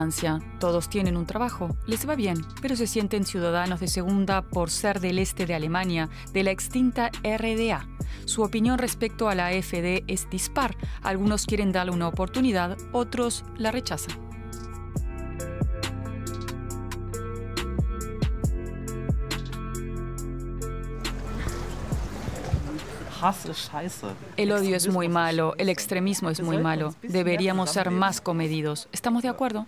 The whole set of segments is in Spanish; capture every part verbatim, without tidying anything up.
Todos tienen un trabajo, les va bien, pero se sienten ciudadanos de segunda por ser del este de Alemania, de la extinta R D A. Su opinión respecto a la AfD es dispar. Algunos quieren darle una oportunidad, otros la rechazan. El odio es muy malo, el extremismo es muy malo. Deberíamos ser más comedidos. ¿Estamos de acuerdo?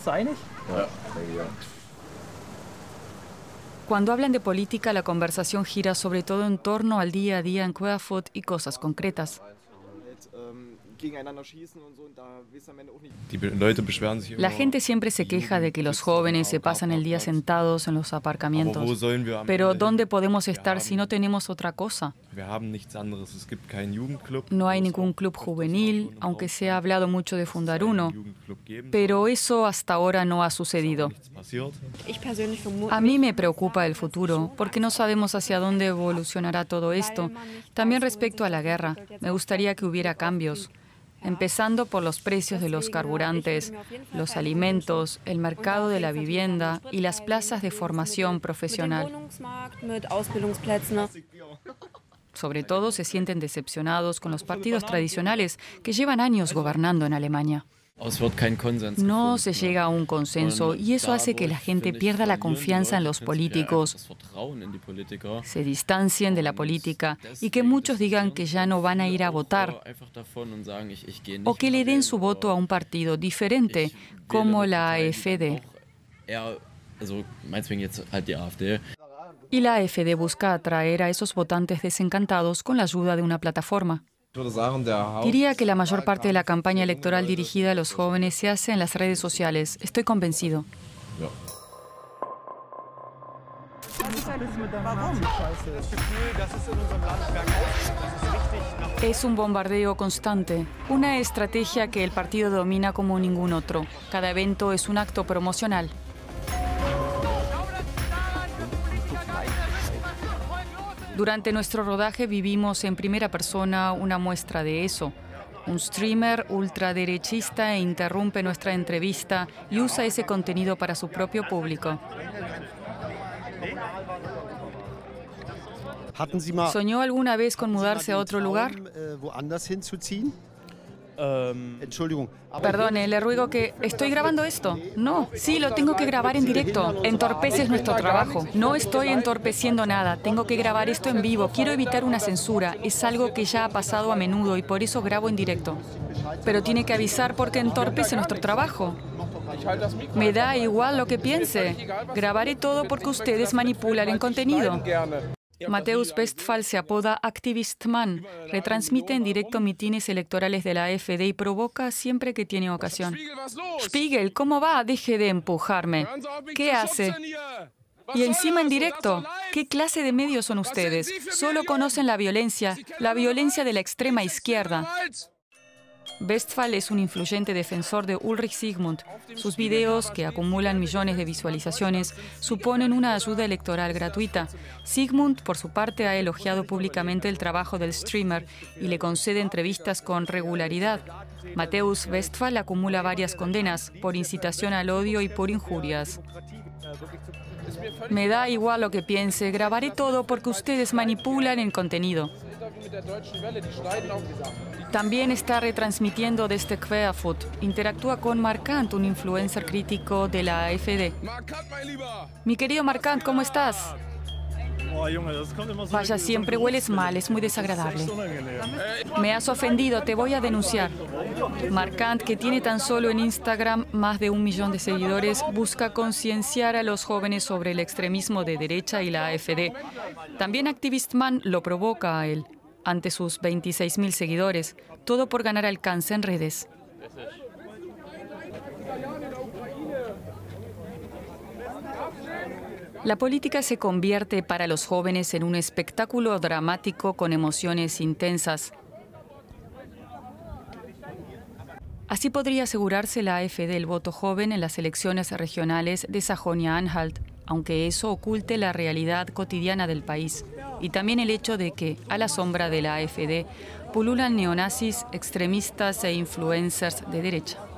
Cuando hablan de política, la conversación gira sobre todo en torno al día a día en Querfurt y cosas concretas. La gente siempre se queja de que los jóvenes se pasan el día sentados en los aparcamientos. Pero ¿dónde podemos estar si no tenemos otra cosa? No hay ningún club juvenil, aunque se ha hablado mucho de fundar uno. Pero eso hasta ahora no ha sucedido. A mí me preocupa el futuro, porque no sabemos hacia dónde evolucionará todo esto. También respecto a la guerra, me gustaría que hubiera cambios. Empezando por los precios de los carburantes, los alimentos, el mercado de la vivienda y las plazas de formación profesional. Sobre todo se sienten decepcionados con los partidos tradicionales que llevan años gobernando en Alemania. No se llega a un consenso y eso hace que la gente pierda la confianza en los políticos, se distancien de la política y que muchos digan que ya no van a ir a votar o que le den su voto a un partido diferente como la AfD. Y la AfD busca atraer a esos votantes desencantados con la ayuda de una plataforma. Diría que la mayor parte de la campaña electoral dirigida a los jóvenes se hace en las redes sociales. Estoy convencido. Es un bombardeo constante, una estrategia que el partido domina como ningún otro. Cada evento es un acto promocional. Durante nuestro rodaje vivimos en primera persona una muestra de eso. Un streamer ultraderechista interrumpe nuestra entrevista y usa ese contenido para su propio público. ¿Soñó alguna vez con mudarse a otro lugar? Perdone, le ruego que... ¿Estoy grabando esto? No, sí, lo tengo que grabar en directo. Entorpeces nuestro trabajo. No estoy entorpeciendo nada. Tengo que grabar esto en vivo. Quiero evitar una censura. Es algo que ya ha pasado a menudo y por eso grabo en directo. Pero tiene que avisar porque entorpece nuestro trabajo. Me da igual lo que piense. Grabaré todo porque ustedes manipulan el contenido. Mateusz Westphal se apoda Aktivistmann, retransmite en directo mitines electorales de la AfD y provoca siempre que tiene ocasión. Spiegel, ¿cómo va? Deje de empujarme. ¿Qué hace? Y encima en directo. ¿Qué clase de medios son ustedes? Solo conocen la violencia, la violencia de la extrema izquierda. Westphal es un influyente defensor de Ulrich Sigmund. Sus videos, que acumulan millones de visualizaciones, suponen una ayuda electoral gratuita. Sigmund, por su parte, ha elogiado públicamente el trabajo del streamer y le concede entrevistas con regularidad. Mateusz Westphal acumula varias condenas por incitación al odio y por injurias. Me da igual lo que piense, grabaré todo porque ustedes manipulan el contenido. También está retransmitiendo desde Querfurt. Interactúa con Markant, un influencer crítico de la AfD. Mi querido Markant, ¿cómo estás? Vaya, siempre hueles mal, es muy desagradable. Me has ofendido, te voy a denunciar. Markant, que tiene tan solo en Instagram más de un millón de seguidores, busca concienciar a los jóvenes sobre el extremismo de derecha y la AfD. También Aktivistmann lo provoca a él, ante sus veintiséis mil seguidores, todo por ganar alcance en redes. La política se convierte para los jóvenes en un espectáculo dramático con emociones intensas. Así podría asegurarse la AfD el voto joven en las elecciones regionales de Sajonia-Anhalt, aunque eso oculte la realidad cotidiana del país. Y también el hecho de que, a la sombra de la AfD, pululan neonazis, extremistas e influencers de derecha.